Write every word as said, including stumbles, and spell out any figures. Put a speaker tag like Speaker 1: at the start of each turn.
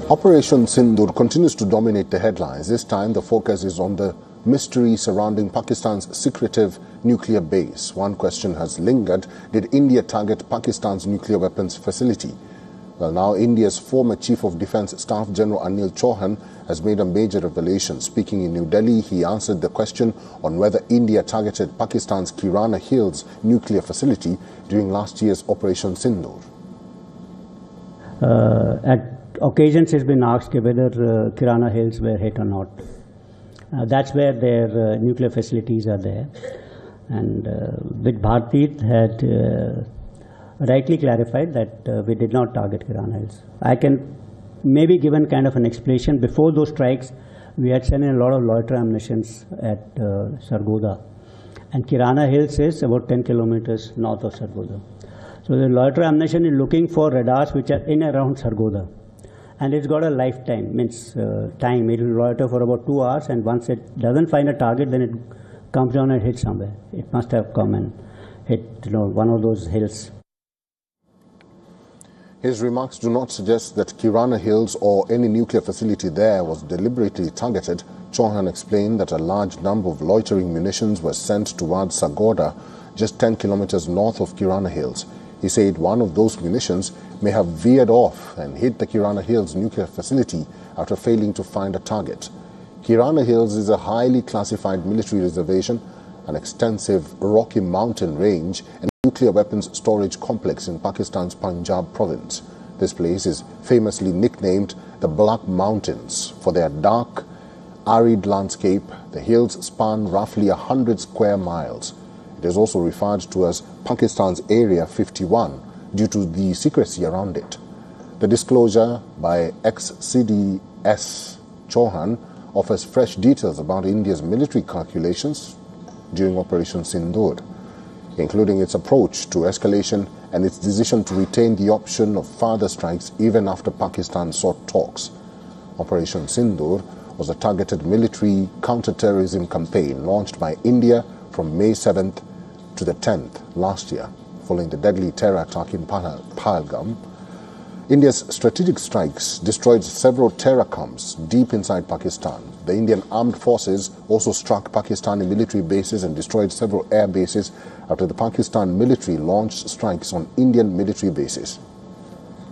Speaker 1: Operation Sindoor continues to dominate the headlines. This time, the focus is on the mystery surrounding Pakistan's secretive nuclear base. One question has lingered: did India target Pakistan's nuclear weapons facility? Well, now India's former Chief of Defence Staff General Anil Chauhan has made a major revelation. Speaking in New Delhi, he answered the question on whether India targeted Pakistan's Kirana Hills nuclear facility during last year's Operation Sindoor.
Speaker 2: Uh, at occasions it's been asked whether uh, Kirana Hills were hit or not. Uh, that's where their uh, nuclear facilities are there. And uh, with Bharti had uh, rightly clarified that uh, we did not target Kirana Hills. I can maybe give a kind of an explanation. Before those strikes, we had sent in a lot of loiter ammunitions at uh, Sargodha. And Kirana Hills is about ten kilometers north of Sargodha. So the loiter ammunition is looking for radars which are in around Sargodha. And it's got a lifetime, means uh, time. It will loiter for about two hours, and once it doesn't find a target, then it comes down and hits somewhere. It must have come and hit, you know, one of those hills.
Speaker 1: His remarks do not suggest that Kirana Hills or any nuclear facility there was deliberately targeted. Chauhan explained that a large number of loitering munitions were sent towards Sargodha, just ten kilometers north of Kirana Hills. He said one of those munitions may have veered off and hit the Kirana Hills nuclear facility after failing to find a target. Kirana Hills is a highly classified military reservation, an extensive rocky mountain range, and nuclear weapons storage complex in Pakistan's Punjab province. This place is famously nicknamed the Black Mountains for their dark, arid landscape. The hills span roughly one hundred square miles. It is also referred to as Pakistan's Area fifty-one due to the secrecy around it. The disclosure by ex-C D S Chauhan offers fresh details about India's military calculations during Operation Sindoor, including its approach to escalation and its decision to retain the option of further strikes even after Pakistan sought talks. Operation Sindoor was a targeted military counter-terrorism campaign launched by India from May seventh to the tenth last year, following the deadly terror attack in Pahalgam. India's strategic strikes destroyed several terror camps deep inside Pakistan. The Indian armed forces also struck Pakistani military bases and destroyed several air bases after the Pakistan military launched strikes on Indian military bases.